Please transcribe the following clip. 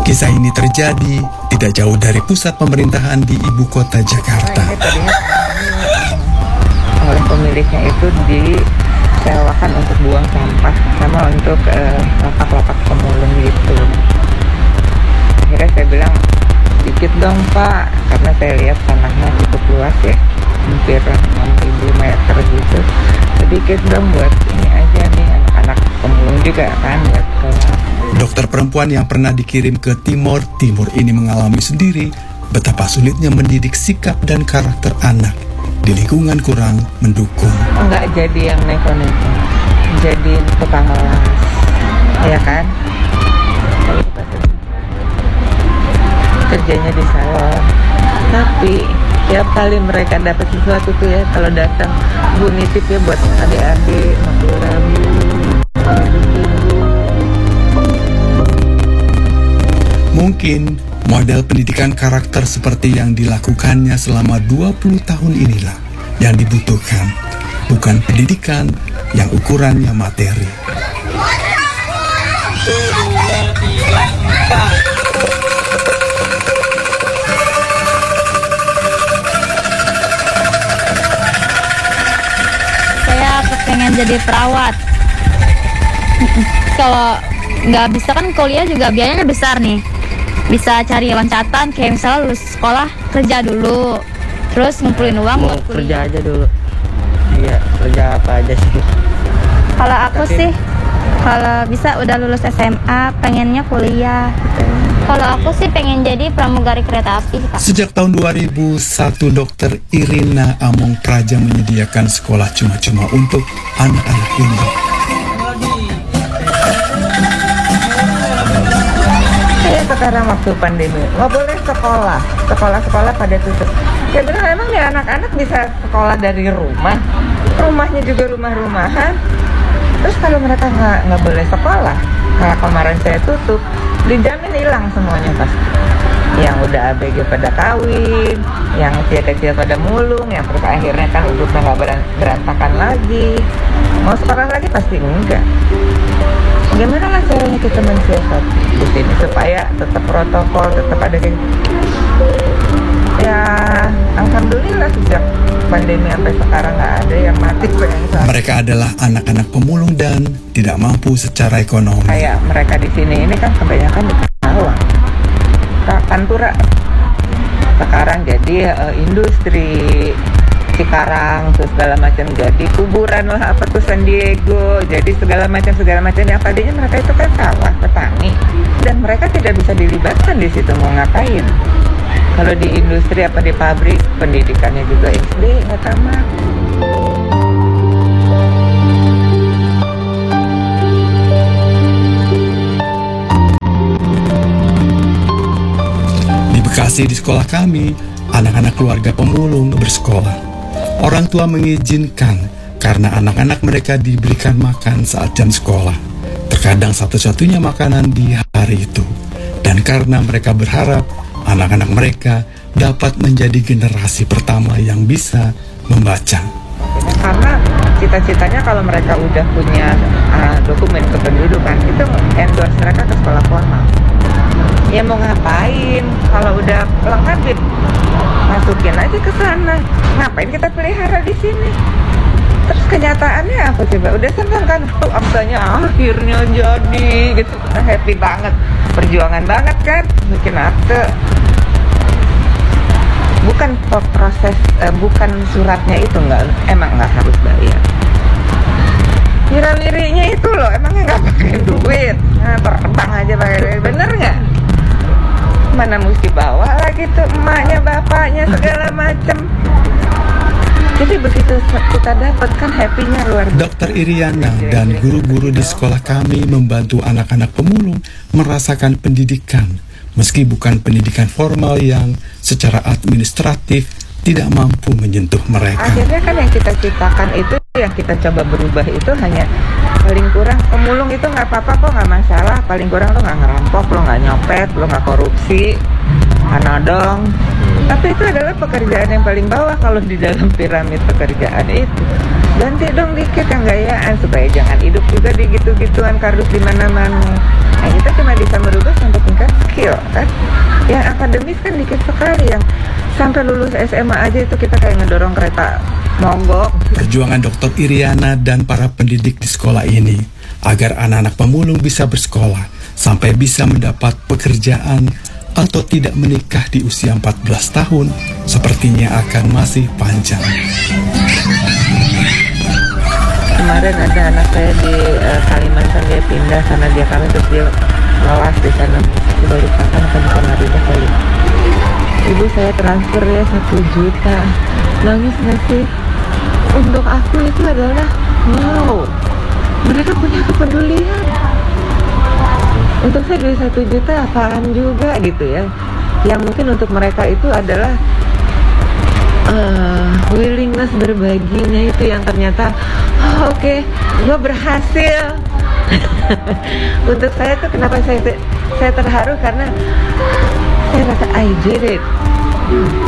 Kisah ini terjadi tidak jauh dari pusat pemerintahan di ibu kota Jakarta. Oleh pemiliknya itu disewakan untuk buang sampah sama untuk lapak-lapak pemulung gitu. Akhirnya saya bilang, dikit dong Pak, karena saya lihat tanahnya cukup luas ya, hampir 6.000 meter gitu. Sedikit dong buat ini aja nih, anak-anak pemulung juga kan, buat kelas. Dokter perempuan yang pernah dikirim ke Timor ini mengalami sendiri betapa sulitnya mendidik sikap dan karakter anak di lingkungan kurang mendukung. Enggak jadi yang neko-neko, jadi tukang las, ya kan? Kerjanya di salon, tapi tiap kali mereka dapat sesuatu tuh ya, kalau datang, Bu nitip ya buat adik-adik 50.000. Mungkin model pendidikan karakter seperti yang dilakukannya selama 20 tahun inilah yang dibutuhkan, bukan pendidikan yang ukurannya materi. Saya pengen jadi perawat. Kalau nggak bisa kan kuliah juga biayanya besar nih. Bisa cari loncatan kayak misalnya lulus sekolah kerja dulu, terus ngumpulin uang buat kerja aja dulu. Iya, kerja apa aja sih? Kalau aku sih, kalau bisa udah lulus SMA pengennya kuliah gitu. Kalau aku sih pengen jadi pramugari kereta api, Pak. Sejak tahun 2001, Dr. Irina Among Praja menyediakan sekolah cuma-cuma untuk anak-anak ini. Sekarang waktu pandemi nggak boleh sekolah pada tutup. Ya benar, emang ya anak-anak bisa sekolah dari rumahnya juga rumah-rumahan. Terus kalau mereka nggak boleh sekolah, kayak kemarin saya tutup, dijamin hilang semuanya pasti. Yang udah ABG pada kawin, yang kecil-kecil pada mulung, yang terus akhirnya kan hidupnya nggak berantakan lagi. Mau sekolah lagi pasti enggak. Gimana lah caranya kita mensiasati di sini supaya tetap protokol, tetap ada ya, alhamdulillah sejak pandemi sampai sekarang nggak ada yang mati. Mereka adalah anak-anak pemulung dan tidak mampu secara ekonomi. Kayak mereka di sini ini kan kebanyakan di Karawang, Pantura. Sekarang jadi industri Cikarang, terus segala macam, jadi kuburan lah, apa tuh San Diego, jadi segala macam yang tadinya mereka itu kan sawah, petani, dan mereka tidak bisa dilibatkan di situ. Mau ngapain? Kalau di industri apa di pabrik, pendidikannya juga SD nggak tamat. Di Bekasi, di sekolah kami, anak-anak keluarga pemulung bersekolah. Orang tua mengizinkan karena anak-anak mereka diberikan makan saat jam sekolah. Terkadang satu-satunya makanan di hari itu. Dan karena mereka berharap anak-anak mereka dapat menjadi generasi pertama yang bisa membaca. Karena cita-citanya kalau mereka udah punya dokumen kependudukan, itu endorse mereka ke sekolah formal. Ya mau ngapain? Kalau udah lengkap, masukin aja ke sana. Ngapain kita pelihara di sini? Terus kenyataannya apa coba? Udah senang kan? Aktanya akhirnya jadi gitu. Happy banget. Perjuangan banget kan? Bikin akte. Bukan proses, bukan suratnya itu emang nggak harus bayar. Wira-wirinya itu loh, emangnya nggak pakai duit. Nah, terbang aja pakai duit, bener nggak? Mana mesti bawa lagi tuh emaknya, bapaknya, segala macem. Jadi begitu kita dapat kan happy-nya luar biasa. Dr. Iriana dan guru-guru di sekolah kami membantu anak-anak pemulung merasakan pendidikan, meski bukan pendidikan formal yang secara administratif tidak mampu menyentuh mereka. Akhirnya kan yang kita ciptakan itu, yang kita coba berubah itu hanya paling kurang pemulung itu nggak apa-apa kok, nggak masalah. Paling kurang lo nggak ngerampok, lo nggak nyopet, lo nggak korupsi, nggak nodong. Tapi itu adalah pekerjaan yang paling bawah kalau di dalam piramid pekerjaan itu. Ganti dong dikit yang gayaan supaya jangan hidup juga di gitu-gituan kardus di mana-mana. Nah, kita cuma bisa merubah sampai tingkat kecil kan. Yang akademis kan dikit sekali, yang sampai lulus SMA aja itu kita kayak ngedorong kereta mogok. Perjuangan Dr. Iriana dan para pendidik di sekolah ini agar anak-anak pemulung bisa bersekolah sampai bisa mendapat pekerjaan atau tidak menikah di usia 14 tahun sepertinya akan masih panjang. Kemarin ada anak saya di Kalimantan, dia pindah karena dia kami, terus dia lolos di sana di Balikpapan atau di Samarinda kali. Ibu saya transfer ya 1 juta. Nangis nggak sih? Untuk aku itu adalah wow, mereka punya kepedulian. Untuk saya duit 1 juta apaan juga gitu ya. Yang mungkin untuk mereka itu adalah willingness berbaginya itu yang ternyata oke, gue berhasil. Untuk saya tuh kenapa saya terharu karena saya rasa I did it.